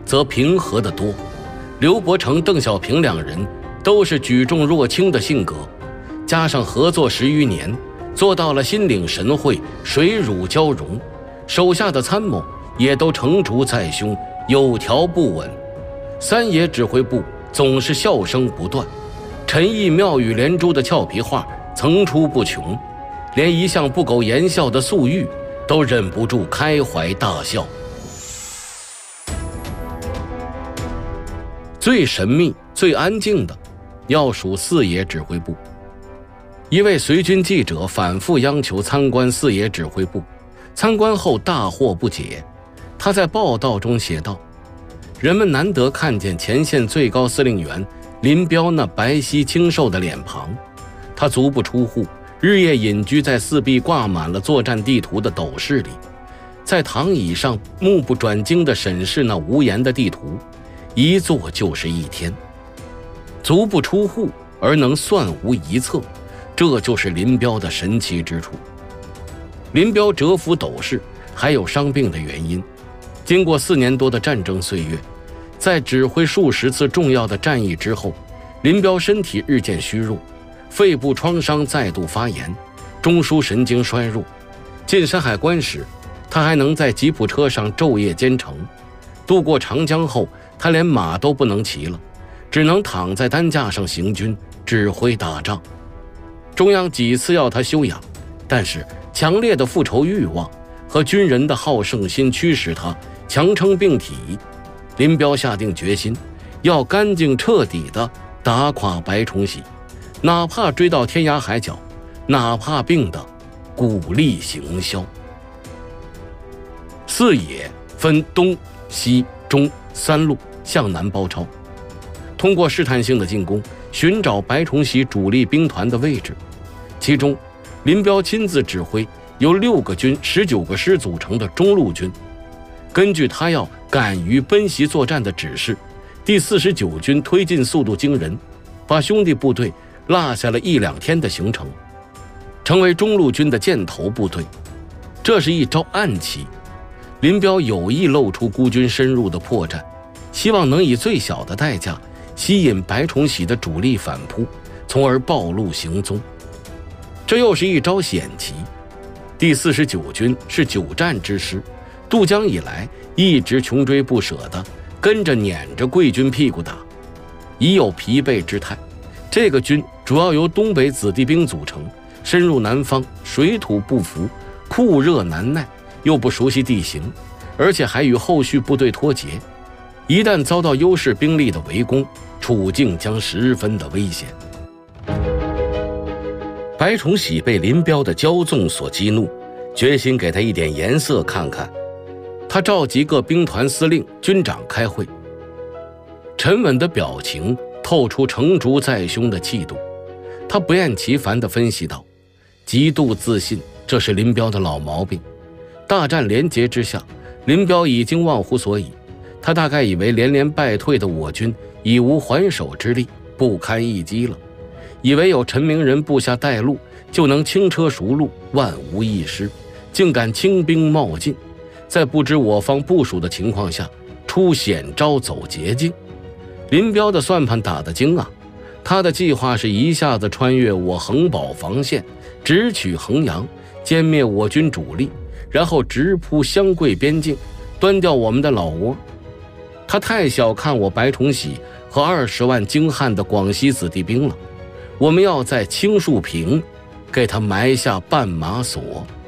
则平和得多。刘伯承、邓小平两人都是举重若轻的性格，加上合作10余年，做到了心领神会、水乳交融，手下的参谋也都成竹在胸，有条不紊。三野指挥部总是笑声不断，陈毅妙语连珠的俏皮话层出不穷，连一向不苟言笑的粟裕都忍不住开怀大笑。最神秘、最安静的，要数四野指挥部。一位随军记者反复央求参观四野指挥部，参观后大惑不解。他在报道中写道：人们难得看见前线最高司令员林彪那白皙清瘦的脸庞，他足不出户，日夜隐居在四壁挂满了作战地图的斗室里，在躺椅上目不转睛地审视那无言的地图，一坐就是一天。足不出户而能算无一策，这就是林彪的神奇之处。林彪蛰伏斗室还有伤病的原因。经过4年多的战争岁月，在指挥数十次重要的战役之后，林彪身体日渐虚弱，肺部创伤再度发炎，中枢神经衰弱。进山海关时，他还能在吉普车上昼夜兼程。渡过长江后，他连马都不能骑了，只能躺在担架上行军，指挥打仗。中央几次要他休养，但是强烈的复仇欲望和军人的好胜心驱使他强撑病体。林彪下定决心，要干净彻底地打垮白崇禧，哪怕追到天涯海角，哪怕病得骨力行销。四野分东西中3路向南包抄，通过试探性的进攻寻找白崇禧主力兵团的位置。其中林彪亲自指挥由6个军19个师组成的中路军，根据他要敢于奔袭作战的指示，第49军推进速度惊人，把兄弟部队落下了1、2天的行程，成为中路军的箭头部队。这是一招暗棋，林彪有意露出孤军深入的破绽，希望能以最小的代价吸引白崇禧的主力反扑，从而暴露行踪。这又是一招险棋。第49军是久战之师，渡江以来一直穷追不舍地跟着撵着贵军屁股打，已有疲惫之态。这个军主要由东北子弟兵组成，深入南方，水土不服，酷热难耐，又不熟悉地形，而且还与后续部队脱节，一旦遭到优势兵力的围攻，处境将十分的危险。白崇禧被林彪的骄纵所激怒，决心给他一点颜色看看。他召集各兵团司令、军长开会，沉稳的表情透出成竹在胸的气度。他不厌其烦地分析道：极度自信，这是林彪的老毛病。大战连捷之下，林彪已经忘乎所以，他大概以为连连败退的我军已无还手之力，不堪一击了，以为有陈明仁部下带路就能轻车熟路，万无一失，竟敢轻兵冒进，在不知我方部署的情况下出险招走捷径。林彪的算盘打得精啊，他的计划是一下子穿越我衡宝防线，直取衡阳，歼灭我军主力，然后直扑湘桂边境，端掉我们的老窝。他太小看我白崇禧和20万精悍的广西子弟兵了，我们要在青树坪给他埋下绊马索。